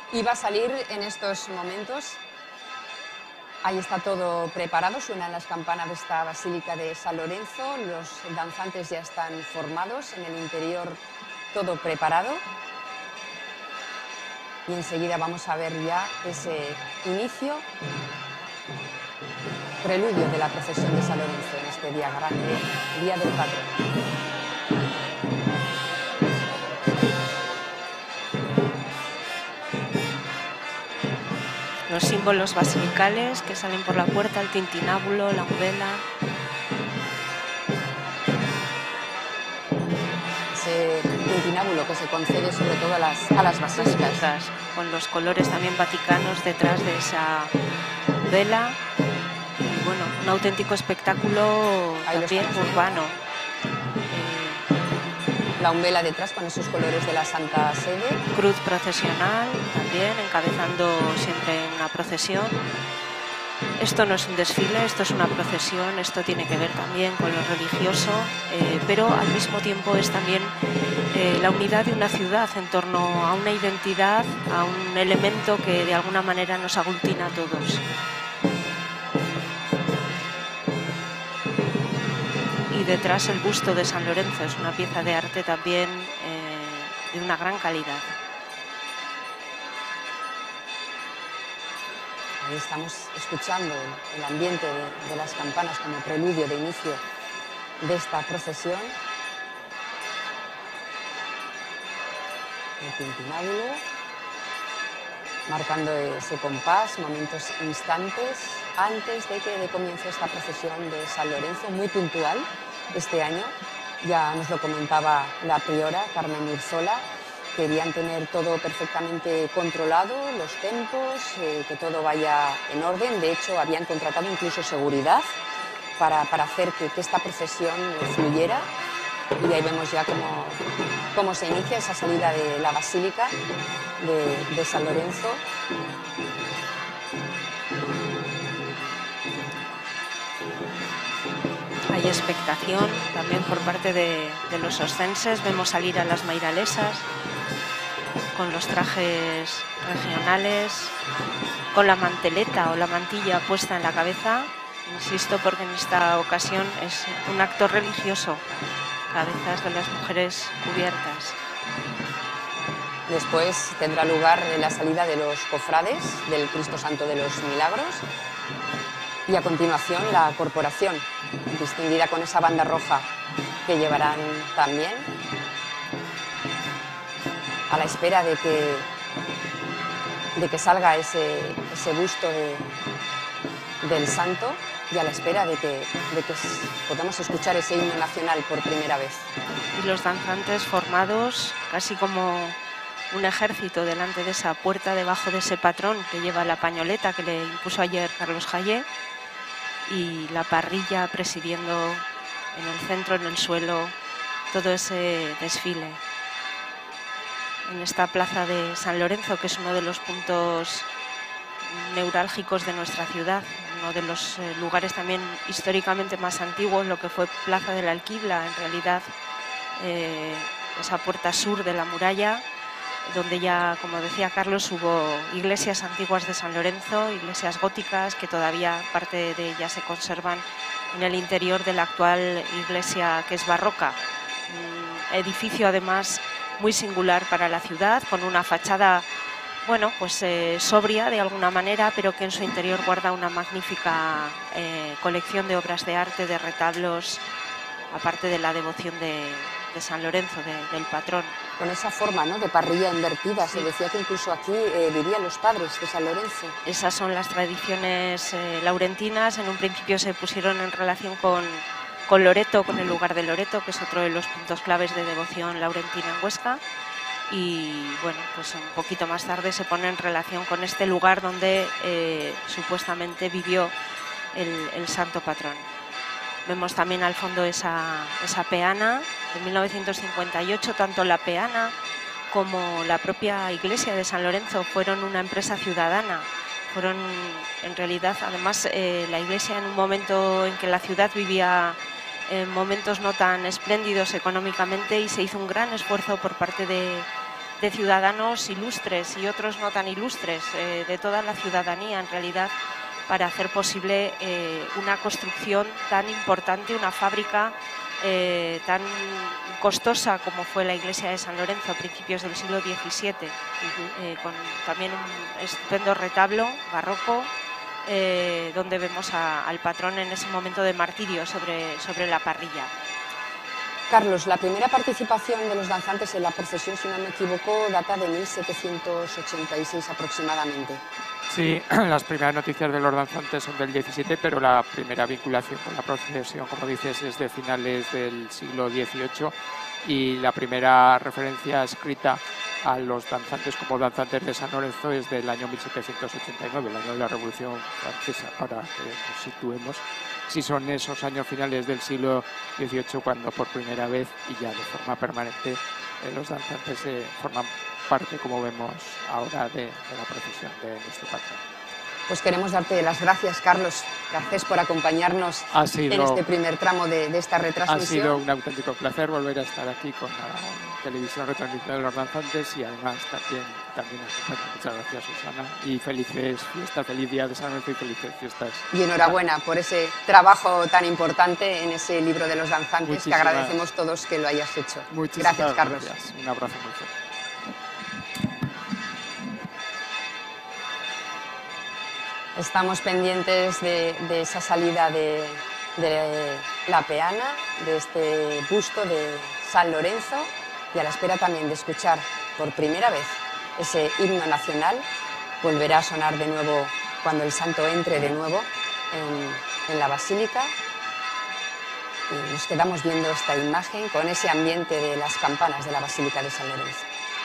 Y va a salir en estos momentos. Ahí está todo preparado, suenan las campanas de esta Basílica de San Lorenzo, los danzantes ya están formados, en el interior todo preparado. Y enseguida vamos a ver ya ese inicio, preludio de la procesión de San Lorenzo en este día grande, Día del Patrón. Los símbolos basilicales que salen por la puerta, el tintinábulo, la umbela. Ese tintinábulo que se concede sobre todo a las basílicas. Con los colores también vaticanos detrás de esa vela. Y bueno, un auténtico espectáculo también urbano. La umbela detrás con esos colores de la Santa Sede. Cruz procesional también, encabezando siempre una procesión. Esto no es un desfile, esto es una procesión, esto tiene que ver también con lo religioso, pero al mismo tiempo es también la unidad de una ciudad en torno a una identidad, a un elemento que de alguna manera nos aglutina a todos. Y detrás el busto de San Lorenzo, es una pieza de arte también de una gran calidad. Ahí estamos escuchando el ambiente de las campanas como preludio de inicio de esta procesión. El tintinábulo, marcando ese compás, momentos, instantes antes de que comience esta procesión de San Lorenzo, muy puntual este año. Ya nos lo comentaba la priora Carmen Urzola. Querían tener todo perfectamente controlado, los tempos, que todo vaya en orden. De hecho, habían contratado incluso seguridad para hacer que esta procesión fluyera. Y ahí vemos ya cómo se inicia esa salida de la Basílica de San Lorenzo. Hay expectación también por parte de los oscenses. Vemos salir a las mairalesas con los trajes regionales, con la manteleta o la mantilla puesta en la cabeza. Insisto, porque en esta ocasión es un acto religioso. Cabezas de las mujeres cubiertas. Después tendrá lugar la salida de los cofrades del Cristo Santo de los Milagros y a continuación la corporación, distinguida con esa banda roja que llevarán también, a la espera de que salga ese busto del santo y a la espera de que podamos escuchar ese himno nacional por primera vez. Y los danzantes formados casi como un ejército delante de esa puerta, debajo de ese patrón que lleva la pañoleta que le impuso ayer Carlos Jayé, y la parrilla presidiendo en el centro, en el suelo, todo ese desfile. En esta plaza de San Lorenzo, que es uno de los puntos neurálgicos de nuestra ciudad, uno de los lugares también históricamente más antiguos, lo que fue Plaza de la Alquibla, en realidad esa puerta sur de la muralla, donde ya, como decía Carlos, hubo iglesias antiguas de San Lorenzo, iglesias góticas que todavía parte de ellas se conservan en el interior de la actual iglesia, que es barroca. Un edificio además muy singular para la ciudad, con una fachada, bueno, pues sobria de alguna manera, pero que en su interior guarda una magnífica colección de obras de arte, de retablos, aparte de la devoción de San Lorenzo, del patrón. Con esa forma, ¿no?, de parrilla invertida, sí. Se decía que incluso aquí vivían los padres de San Lorenzo. Esas son las tradiciones laurentinas. En un principio se pusieron en relación con Loreto, con el lugar de Loreto, que es otro de los puntos claves de devoción laurentina en Huesca. Y bueno, pues un poquito más tarde se pone en relación con este lugar donde supuestamente vivió el santo patrón. Vemos también al fondo esa peana de 1958. Tanto la peana como la propia iglesia de San Lorenzo fueron una empresa ciudadana. Fueron, en realidad, además, la iglesia en un momento en que la ciudad vivía momentos no tan espléndidos económicamente, y se hizo un gran esfuerzo por parte de de ciudadanos ilustres y otros no tan ilustres, de toda la ciudadanía en realidad, para hacer posible una construcción tan importante, una fábrica tan costosa como fue la iglesia de San Lorenzo a principios del siglo XVII, con también un estupendo retablo barroco, donde vemos al patrón en ese momento de martirio sobre la parrilla. Carlos, la primera participación de los danzantes en la procesión, si no me equivoco, data de 1786 aproximadamente. Sí, las primeras noticias de los danzantes son del 17, pero la primera vinculación con la procesión, como dices, es de finales del siglo XVIII, y la primera referencia escrita a los danzantes como danzantes de San Lorenzo es del año 1789, el año de la Revolución Francesa, para que nos situemos. Sí, son esos años finales del siglo XVIII cuando por primera vez y ya de forma permanente los danzantes forman parte, como vemos ahora, de la procesión de nuestro patrón. Pues queremos darte las gracias, Carlos Garcés, por acompañarnos en este primer tramo de esta retransmisión. Ha sido un auténtico placer volver a estar aquí con la televisión retransmitida de los danzantes, y además también muchas gracias, Susana, y felices fiestas, feliz día de San Lorenzo y felices fiestas. Y enhorabuena por ese trabajo tan importante en ese libro de los danzantes, que agradecemos todos que lo hayas hecho. Gracias, Carlos. Gracias. Un abrazo muy fuerte. Estamos pendientes de esa salida de la peana, de este busto de San Lorenzo, y a la espera también de escuchar por primera vez ese himno nacional. Volverá a sonar de nuevo cuando el santo entre de nuevo en la basílica, y nos quedamos viendo esta imagen con ese ambiente de las campanas de la Basílica de San Lorenzo.